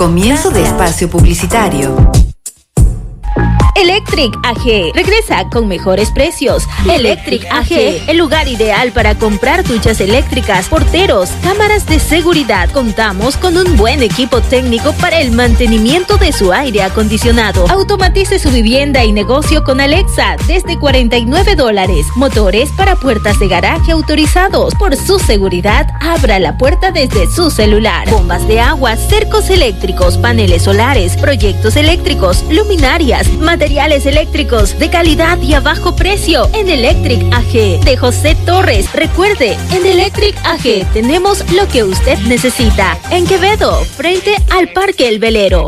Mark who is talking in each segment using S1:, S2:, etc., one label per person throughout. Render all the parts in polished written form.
S1: Comienzo de espacio publicitario.
S2: Electric AG regresa con mejores precios. Electric AG, el lugar ideal para comprar duchas eléctricas, porteros, cámaras de seguridad. Contamos con un buen equipo técnico para el mantenimiento de su aire acondicionado. Automatice su vivienda y negocio con Alexa desde $49. Motores para puertas de garaje autorizados. Por su seguridad, abra la puerta desde su celular. Bombas de agua, cercos eléctricos, paneles solares, proyectos eléctricos, luminarias, materiales eléctricos de calidad y a bajo precio en Electric AG de José Torres. Recuerde, en Electric AG tenemos lo que usted necesita. En Quevedo, frente al Parque El Velero.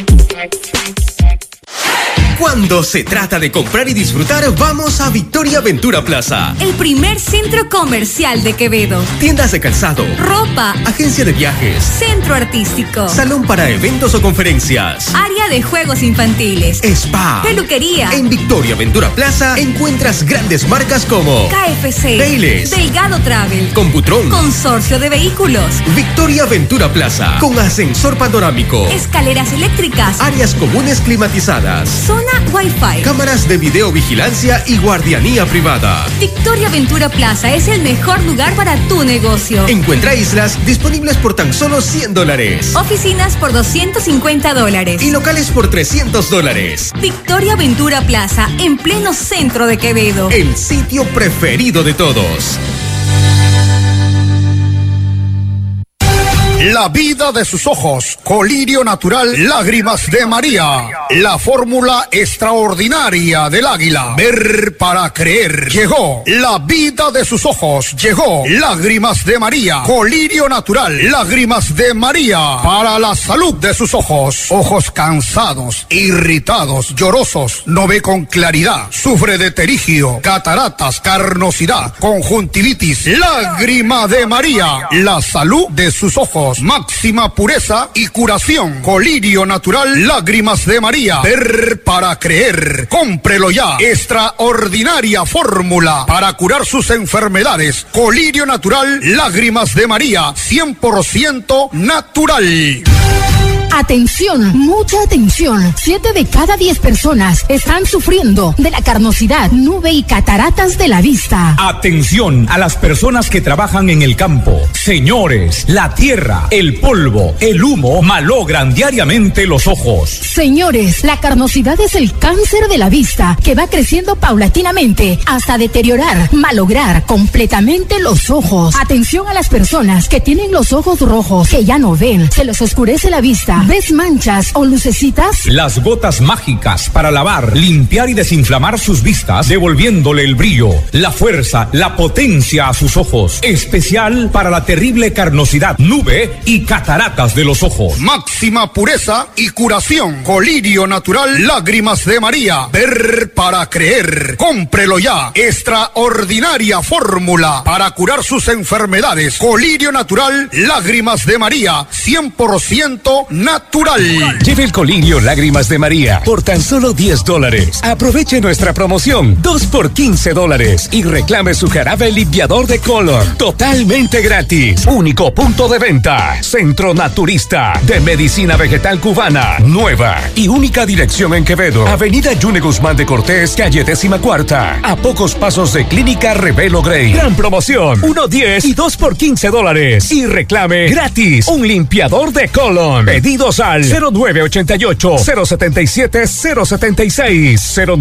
S3: Cuando se trata de comprar y disfrutar, vamos a Victoria Ventura Plaza.
S4: El primer centro comercial de Quevedo.
S3: Tiendas de calzado,
S4: ropa,
S3: agencia de viajes,
S4: centro artístico,
S3: salón para eventos o conferencias,
S4: área de juegos infantiles,
S3: spa,
S4: peluquería.
S3: En Victoria Ventura Plaza encuentras grandes marcas como
S4: KFC,
S3: Baileys,
S4: Delgado Travel,
S3: Computron,
S4: Consorcio de Vehículos.
S3: Victoria Ventura Plaza, con ascensor panorámico,
S4: escaleras eléctricas,
S3: áreas comunes climatizadas,
S4: zona Wi-Fi,
S3: cámaras de videovigilancia y guardianía privada.
S4: Victoria Ventura Plaza es el mejor lugar para tu negocio.
S3: Encuentra islas disponibles por tan solo $100.
S4: Oficinas por $250.
S3: Y locales por $300.
S4: Victoria Ventura Plaza, en pleno centro de Quevedo.
S3: El sitio preferido de todos.
S5: La vida de sus ojos, colirio natural, lágrimas de María. La fórmula extraordinaria del águila. Ver para creer. Llegó la vida de sus ojos. Llegó lágrimas de María. Colirio natural, lágrimas de María. Para la salud de sus ojos. Ojos cansados, irritados, llorosos, no ve con claridad. Sufre de terigio, cataratas, carnosidad, conjuntivitis. Lágrima de María. La salud de sus ojos. Máxima pureza y curación. Colirio natural, lágrimas de María. Ver para creer. Cómprelo ya. Extraordinaria fórmula para curar sus enfermedades. Colirio natural, lágrimas de María. 100% natural.
S6: Atención, mucha atención. 7 de cada 10 personas están sufriendo de la carnosidad, nube y cataratas de la vista.
S7: Atención a las personas que trabajan en el campo. Señores, la tierra, el polvo, el humo malogran diariamente los ojos.
S6: Señores, la carnosidad es el cáncer de la vista que va creciendo paulatinamente hasta deteriorar, malograr completamente los ojos. Atención a las personas que tienen los ojos rojos, que ya no ven, se les oscurece la vista. ¿Ves manchas o lucecitas?
S7: Las gotas mágicas para lavar, limpiar y desinflamar sus vistas, devolviéndole el brillo, la fuerza, la potencia a sus ojos. Especial para la terrible carnosidad, nube y cataratas de los ojos.
S5: Máxima pureza y curación. Colirio natural, lágrimas de María. Ver para creer. Cómprelo ya. Extraordinaria fórmula para curar sus enfermedades. Colirio natural, lágrimas de María. 100% natural.
S8: Lleve el colirio Lágrimas de María por tan solo $10. Aproveche nuestra promoción 2 por $15 y reclame su jarabe limpiador de color totalmente gratis. Único punto de venta. Centro Naturista de Medicina Vegetal Cubana. Nueva y única dirección en Quevedo. Avenida Yune Guzmán de Cortés, calle 14ª. A pocos pasos de Clínica Revelo Grey. Gran promoción. 1.10 y 2 por $15. Y reclame gratis un limpiador de colon. Pedidos al 0988-077-076.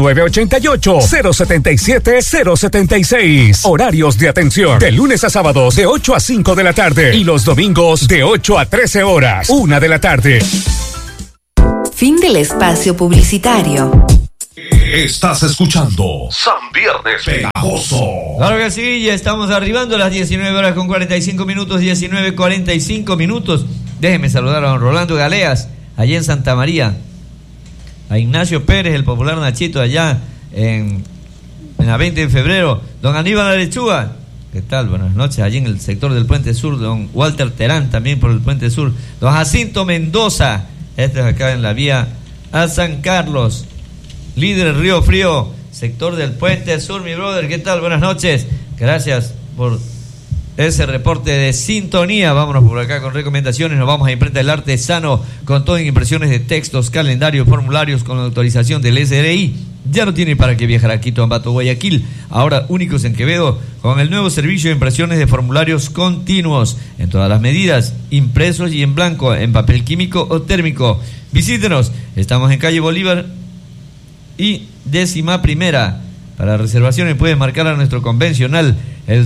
S8: 0988-077-076. Horarios de atención de lunes a sábados de 8 a 5 de la tarde y los domingos de 8 a 13 horas. 1 de la tarde.
S1: Fin del espacio publicitario.
S9: Estás escuchando San Viernes Pegajoso.
S10: Claro que sí, ya estamos arribando a las 19:45 minutos, 19:45 minutos. Déjeme saludar a don Rolando Galeas, allá en Santa María. A Ignacio Pérez, el popular Nachito, allá en la 20 de febrero. Don Aníbal La Lechuga, ¿qué tal? Buenas noches, allí en el sector del Puente Sur. Don Walter Terán, también por el Puente Sur. Don Jacinto Mendoza, este es acá en la vía a San Carlos. Líder Río Frío, sector del Puente Sur, mi brother, ¿qué tal? Buenas noches. Gracias por ese reporte de sintonía. Vámonos por acá con recomendaciones. Nos vamos a Imprenta El Artesano con todo en impresiones de textos, calendarios, formularios con la autorización del SRI. Ya no tiene para qué viajar a Quito, Ambato, Guayaquil. Ahora únicos en Quevedo con el nuevo servicio de impresiones de formularios continuos en todas las medidas, impresos y en blanco, en papel químico o térmico. Visítenos. Estamos en calle Bolívar y 11ª. Para reservaciones pueden marcar a nuestro convencional el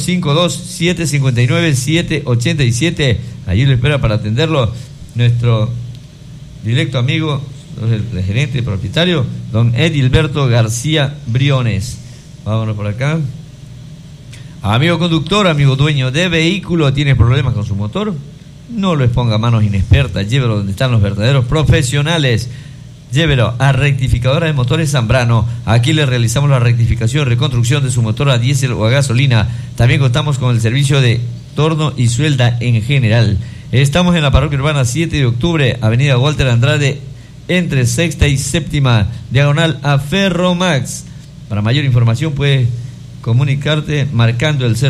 S10: 052-759-787. Allí lo espera para atenderlo nuestro directo amigo, el gerente y propietario, don Edilberto García Briones. Vámonos por acá. Amigo conductor, amigo dueño de vehículo, ¿tiene problemas con su motor? No lo exponga a manos inexpertas, llévelo donde están los verdaderos profesionales. Llévelo a Rectificadora de Motores Zambrano. Aquí le realizamos la rectificación y reconstrucción de su motor a diésel o a gasolina. También contamos con el servicio de torno y suelda en general. Estamos en la parroquia urbana 7 de octubre, avenida Walter Andrade, entre 6ª y 7ª, diagonal a Ferromax. Para mayor información puedes comunicarte marcando el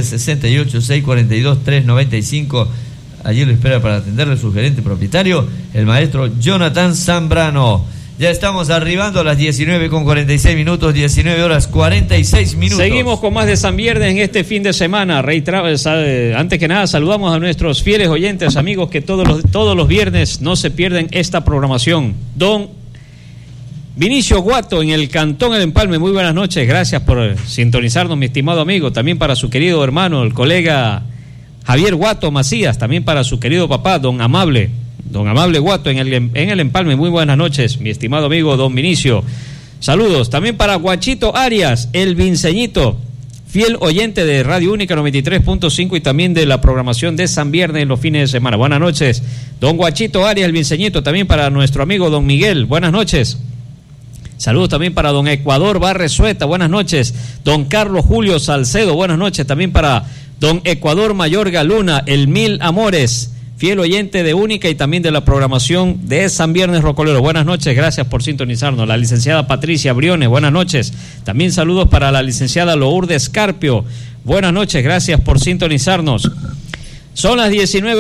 S10: 0968-642-395. Allí lo espera para atenderle su gerente propietario, el maestro Jonathan Zambrano. Ya estamos arribando a las 19:46 minutos, 19 horas 46 minutos.
S11: Seguimos con más de San Viernes en este fin de semana. Antes que nada, saludamos a nuestros fieles oyentes, amigos, que todos los viernes no se pierden esta programación. Don Vinicio Guato en el Cantón El Empalme, muy buenas noches. Gracias por sintonizarnos, mi estimado amigo. También para su querido hermano, el colega Javier Guato Macías, también para su querido papá, don Amable Guato en el Empalme, muy buenas noches, mi estimado amigo don Vinicio. Saludos también para Guachito Arias, el Vinceñito, fiel oyente de Radio Única 93.5 y también de la programación de San Viernes en los fines de semana. Buenas noches, don Guachito Arias, el Vinceñito. También para nuestro amigo don Miguel, buenas noches. Saludos también para don Ecuador Barresueta, buenas noches. Don Carlos Julio Salcedo, buenas noches. También para don Ecuador Mayorga Luna, el Mil Amores, fiel oyente de Única y también de la programación de San Viernes Rocolero. Buenas noches, gracias por sintonizarnos. La licenciada Patricia Briones, buenas noches. También saludos para la licenciada Lourdes Carpio. Buenas noches, gracias por sintonizarnos. Son las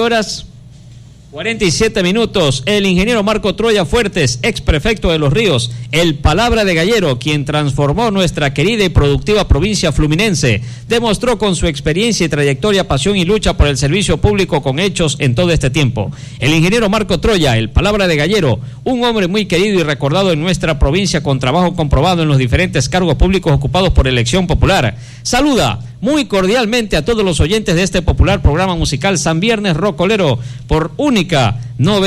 S11: 19:47 minutos. El ingeniero Marco Troya Fuertes, ex prefecto de Los Ríos, el palabra de gallero, quien transformó nuestra querida y productiva provincia fluminense, demostró con su experiencia y trayectoria, pasión y lucha por el servicio público con hechos en todo este tiempo. El ingeniero Marco Troya, el palabra de gallero, un hombre muy querido y recordado en nuestra provincia con trabajo comprobado en los diferentes cargos públicos ocupados por elección popular. Saluda muy cordialmente a todos los oyentes de este popular programa musical San Viernes Rocolero por Única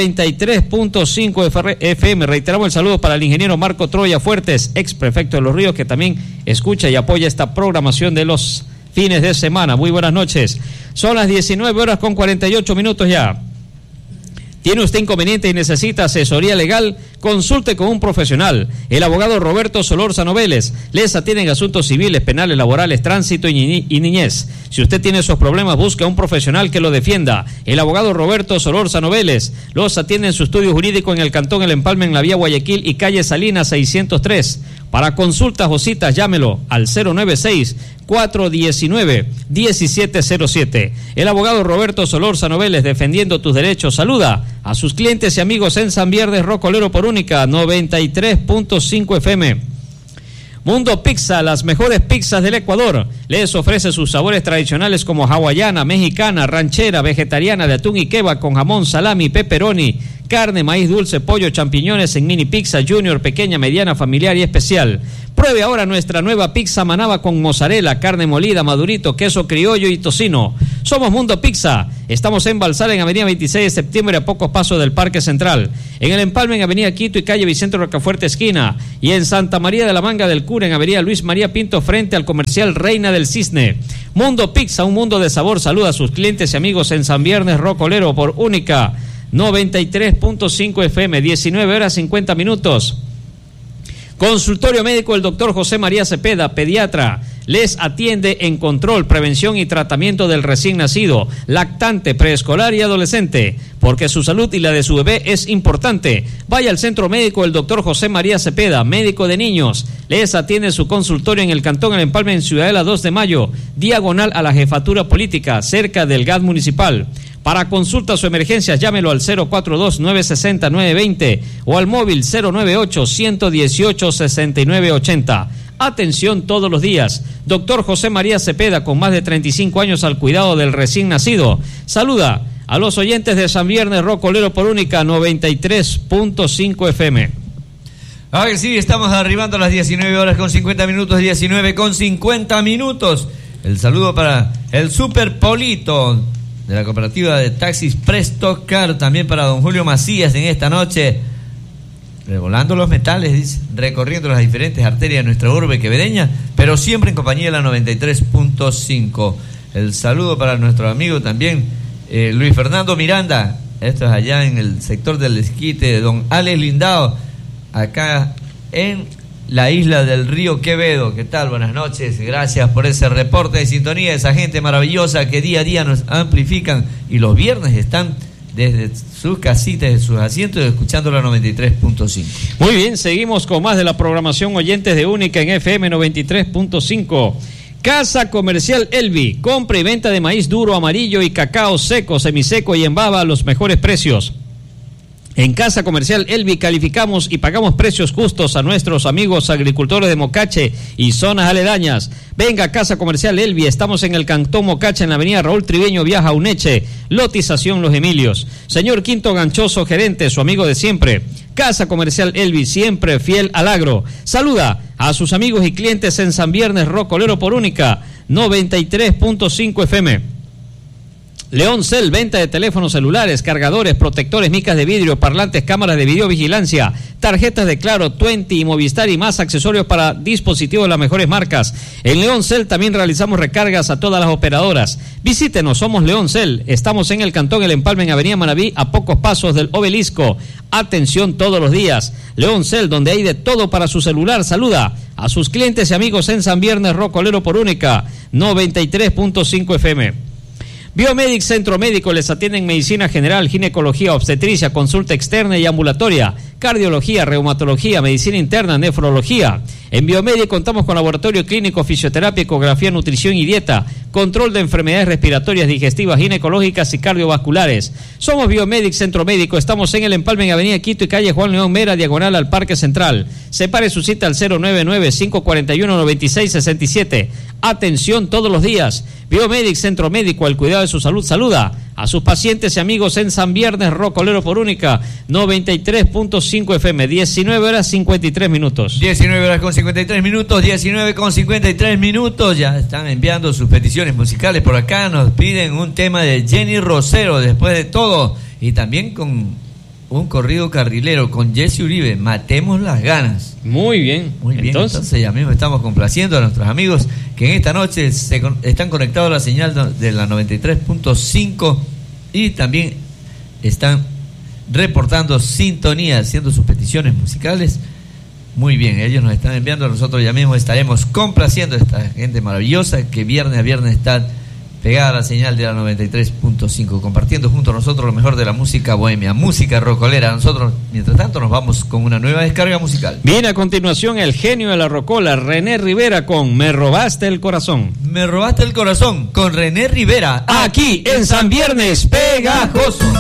S11: 93.5 FM. Reiteramos el saludo para el ingeniero Marco Troya Fuertes, ex prefecto de Los Ríos, que también escucha y apoya esta programación de los fines de semana. Muy buenas noches. Son las 19:48 minutos ya. ¿Tiene usted inconveniente y necesita asesoría legal? Consulte con un profesional. El abogado Roberto Solórzano Vélez les atiende en asuntos civiles, penales, laborales, tránsito y niñez. Si usted tiene esos problemas, busque a un profesional que lo defienda. El abogado Roberto Solórzano Vélez los atiende en su estudio jurídico en el Cantón El Empalme, en la vía Guayaquil y calle Salinas 603. Para consultas o citas, llámelo al 096-419-1707. El abogado Roberto Solórzano Vélez, defendiendo tus derechos. Saluda a sus clientes y amigos en San Viernes Rocolero por Única 93.5 FM. Mundo Pizza, las mejores pizzas del Ecuador. Les ofrece sus sabores tradicionales como hawaiana, mexicana, ranchera, vegetariana, de atún y kebab con jamón, salami, pepperoni, carne, maíz dulce, pollo, champiñones en mini pizza junior, pequeña, mediana, familiar y especial. Pruebe ahora nuestra nueva pizza manaba con mozzarella, carne molida, madurito, queso criollo y tocino. Somos Mundo Pizza. Estamos en Balsar, en avenida 26 de septiembre, a pocos pasos del Parque Central. En El Empalme, en avenida Quito y calle Vicente Rocafuerte esquina. Y en Santa María de la Manga del Cura, en avenida Luis María Pinto, frente al comercial Reina del Cisne. Mundo Pizza, un mundo de sabor. Saluda a sus clientes y amigos en San Viernes Rocolero por Única 93.5 FM, 19:50 minutos. Consultorio médico del doctor José María Cepeda, pediatra. Les atiende en control, prevención y tratamiento del recién nacido, lactante, preescolar y adolescente, porque su salud y la de su bebé es importante. Vaya al Centro Médico del Dr. José María Cepeda, médico de niños. Les atiende su consultorio en el Cantón El Empalme, en Ciudadela 2 de Mayo, diagonal a la Jefatura Política, cerca del GAD municipal. Para consultas o emergencias, llámelo al 042-960-920 o al móvil 098-118-6980. Atención todos los días. Doctor José María Cepeda, con más de 35 años al cuidado del recién nacido. Saluda a los oyentes de San Viernes Rocolero por Única 93.5 FM.
S10: A ver, sí, estamos arribando a las 19 horas con 50 minutos, 19 con 50 minutos. El saludo para el Super Polito de la cooperativa de taxis Presto Car, también para don Julio Macías en esta noche. Revolando los metales, dice, recorriendo las diferentes arterias de nuestra urbe quevedeña, pero siempre en compañía de la 93.5. El saludo para nuestro amigo también, Luis Fernando Miranda. Esto es allá en el sector del esquite de don Alex Lindao, acá en la isla del Río Quevedo. ¿Qué tal? Buenas noches. Gracias por ese reporte de sintonía, esa gente maravillosa que día a día nos amplifican y los viernes están desde sus casitas, de sus asientos, escuchando la 93.5.
S11: Muy bien, seguimos con más de la programación oyentes de Única en FM 93.5. Casa Comercial Elvi, compra y venta de maíz duro, amarillo y cacao seco, semiseco y en baba a los mejores precios. En Casa Comercial Elvi calificamos y pagamos precios justos a nuestros amigos agricultores de Mocache y zonas aledañas. Venga a Casa Comercial Elvi, estamos en el Cantón Mocache, en la avenida Raúl Tribeño, Viaja Uneche, lotización Los Emilios. Señor Quinto Ganchoso, gerente, su amigo de siempre. Casa Comercial Elvi, siempre fiel al agro. Saluda a sus amigos y clientes en San Viernes Rocolero por Única 93.5 FM. León Cel, venta de teléfonos celulares, cargadores, protectores, micas de vidrio, parlantes, cámaras de videovigilancia, tarjetas de Claro, Tuenti y Movistar y más accesorios para dispositivos de las mejores marcas. En León Cel también realizamos recargas a todas las operadoras. Visítenos, somos León Cel, estamos en el Cantón El Empalme, en Avenida Manaví, a pocos pasos del Obelisco. Atención todos los días. León Cel, donde hay de todo para su celular. Saluda a sus clientes y amigos en San Viernes Rocolero por Única 93.5 FM. Biomedic Centro Médico, les atienden medicina general, ginecología, obstetricia, consulta externa y ambulatoria, cardiología, reumatología, medicina interna, nefrología. En Biomedic contamos con laboratorio clínico, fisioterapia, ecografía, nutrición y dieta, control de enfermedades respiratorias, digestivas, ginecológicas y cardiovasculares. Somos Biomedic Centro Médico, estamos en el Empalme, en Avenida Quito y calle Juan León Mera, diagonal al Parque Central. Separe su cita al 099-541-9667. Atención todos los días. Biomedic Centro Médico, al cuidado de su salud. Saluda a sus pacientes y amigos en San Viernes Rocolero por Única 93.5 FM. 19 horas 53 minutos.
S10: 19 horas con 53 minutos, 19 con 53 minutos. Ya están enviando sus peticiones musicales por acá. Nos piden un tema de Jenny Rosero, Después de Todo, y también con un corrido carrilero con Jesse Uribe, Matemos las Ganas.
S11: Muy bien.
S10: Muy bien, entonces ya mismo estamos complaciendo a nuestros amigos que en esta noche están conectados a la señal de la 93.5 y también están reportando sintonía, haciendo sus peticiones musicales. Muy bien, ellos nos están enviando, nosotros ya mismo estaremos complaciendo a esta gente maravillosa que viernes a viernes está pegada a la señal de la 93.5, compartiendo junto a nosotros lo mejor de la música bohemia, música rocolera. Nosotros, mientras tanto, nos vamos con una nueva descarga musical.
S11: Viene a continuación el genio de la rocola, René Rivera, con Me Robaste el Corazón.
S10: Me Robaste el Corazón, con René Rivera,
S11: aquí en San Viernes Pegajoso.